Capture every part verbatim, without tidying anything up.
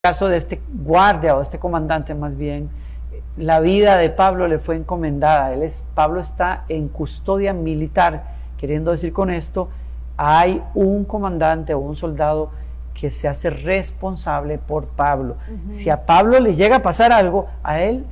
caso de este guardia o este comandante más bien, la vida de Pablo le fue encomendada. Él es, Pablo está en custodia militar, queriendo decir con esto, hay un comandante o un soldado que se hace responsable por Pablo. Uh-huh. Si a Pablo le llega a pasar algo, a él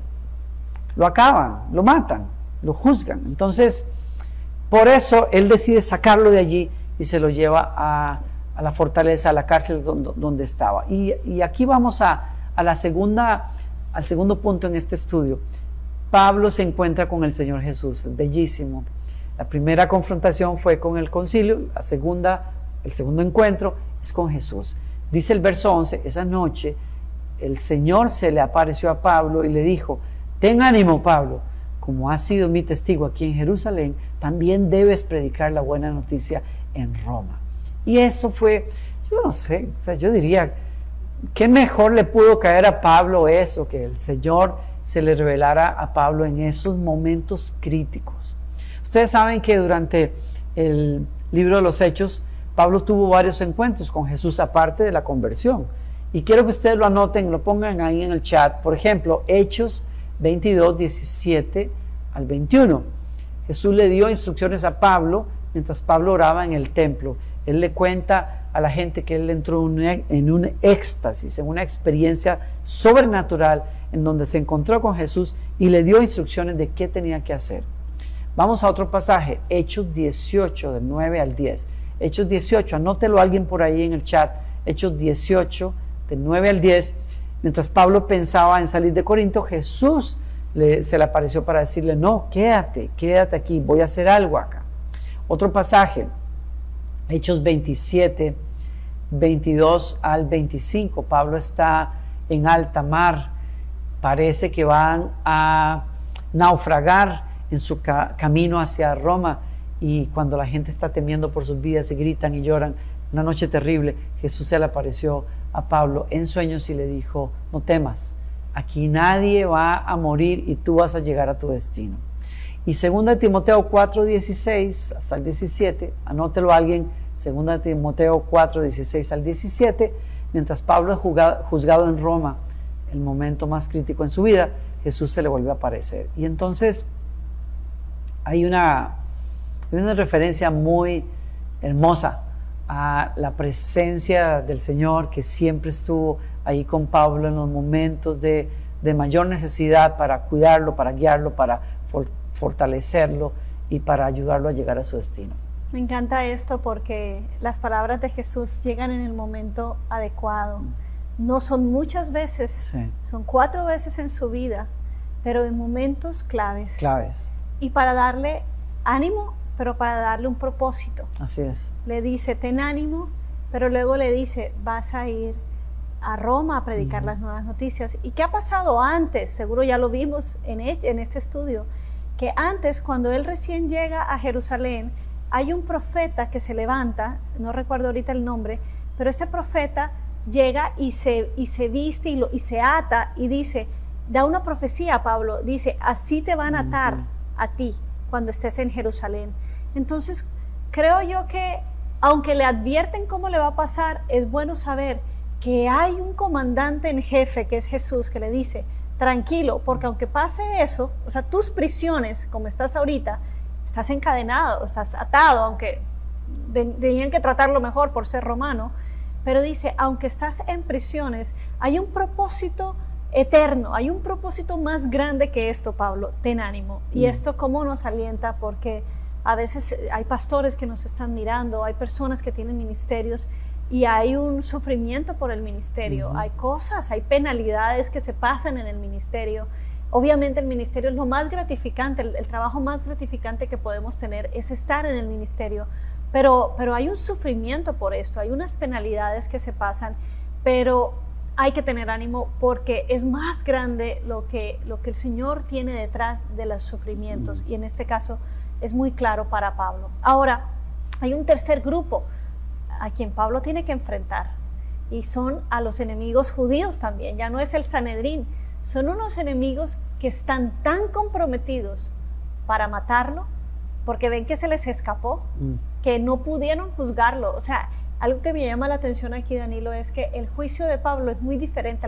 lo acaban, lo matan, lo juzgan. Entonces, por eso él decide sacarlo de allí y se lo lleva a a la fortaleza, a la cárcel donde, donde estaba. Y, y aquí vamos a, a la segunda, al segundo punto en este estudio. Pablo se encuentra con el Señor Jesús, bellísimo. La primera confrontación fue con el concilio, la segunda, el segundo encuentro es con Jesús. Dice el verso once, esa noche el Señor se le apareció a Pablo y le dijo, ten ánimo, Pablo, como has sido mi testigo aquí en Jerusalén, también debes predicar la buena noticia en Roma. Y eso fue, yo no sé, o sea, yo diría, ¿qué mejor le pudo caer a Pablo eso? Que el Señor se le revelara a Pablo en esos momentos críticos. Ustedes saben que durante el libro de los Hechos, Pablo tuvo varios encuentros con Jesús aparte de la conversión. Y quiero que ustedes lo anoten, lo pongan ahí en el chat. Por ejemplo, Hechos veintidós, diecisiete al veintiuno. Jesús le dio instrucciones a Pablo mientras Pablo oraba en el templo. Él le cuenta a la gente que él entró en un éxtasis, en una experiencia sobrenatural en donde se encontró con Jesús y le dio instrucciones de qué tenía que hacer. Vamos a otro pasaje, Hechos dieciocho, del nueve al diez. Hechos dieciocho, anótelo alguien por ahí en el chat. Hechos dieciocho, del nueve al diez. Mientras Pablo pensaba en salir de Corinto, Jesús le, se le apareció para decirle, no, quédate, quédate aquí, voy a hacer algo acá. Otro pasaje, Hechos veintisiete, veintidós al veinticinco. Pablo está en alta mar, parece que van a naufragar en su ca camino hacia Roma, y cuando la gente está temiendo por sus vidas y gritan y lloran, una noche terrible, Jesús se le apareció a Pablo en sueños y le dijo, no temas, aquí nadie va a morir y tú vas a llegar a tu destino. Y segunda de Timoteo cuatro, dieciséis hasta el diecisiete, anótelo a alguien, segunda de Timoteo cuatro, dieciséis al diecisiete, mientras Pablo es juzgado, juzgado en Roma, el momento más crítico en su vida, Jesús se le volvió a aparecer. Y entonces hay una, hay una referencia muy hermosa a la presencia del Señor que siempre estuvo ahí con Pablo en los momentos de, de mayor necesidad para cuidarlo, para guiarlo, para fortalecerlo y para ayudarlo a llegar a su destino. Me encanta esto porque las palabras de Jesús llegan en el momento adecuado. No son muchas veces, sí. Son cuatro veces en su vida, pero en momentos claves. Claves. Y para darle ánimo, pero para darle un propósito. Así es. Le dice, ten ánimo, pero luego le dice, vas a ir a Roma a predicar uh-huh. las nuevas noticias. ¿Y qué ha pasado antes? Seguro ya lo vimos en, en este estudio, que antes, cuando él recién llega a Jerusalén, hay un profeta que se levanta, no recuerdo ahorita el nombre, pero ese profeta llega y se, y se viste y, lo, y se ata y dice, da una profecía a Pablo, dice, así te van a atar uh-huh. a ti cuando estés en Jerusalén. Entonces, creo yo que, aunque le advierten cómo le va a pasar, es bueno saber que hay un comandante en jefe, que es Jesús, que le dice, tranquilo, porque aunque pase eso, o sea, tus prisiones, como estás ahorita, estás encadenado, estás atado, aunque tenían que tratarlo mejor por ser romano, pero dice, aunque estás en prisiones, hay un propósito eterno, hay un propósito más grande que esto, Pablo, ten ánimo. Mm. Y esto cómo nos alienta, porque a veces hay pastores que nos están mirando, hay personas que tienen ministerios y hay un sufrimiento por el ministerio, uh-huh. hay cosas, hay penalidades que se pasan en el ministerio. Obviamente el ministerio es lo más gratificante, el, el trabajo más gratificante que podemos tener es estar en el ministerio, pero, pero hay un sufrimiento por esto, hay unas penalidades que se pasan, pero hay que tener ánimo porque es más grande lo que, lo que el Señor tiene detrás de los sufrimientos, uh-huh. y en este caso es muy claro para Pablo. Ahora, hay un tercer grupo a quien Pablo tiene que enfrentar, y son a los enemigos judíos también. Ya no es el Sanedrín, son unos enemigos que están tan comprometidos para matarlo, porque ven que se les escapó, mm. que no pudieron juzgarlo. O sea, Algo que me llama la atención aquí, Danilo, es que el juicio de Pablo es muy diferente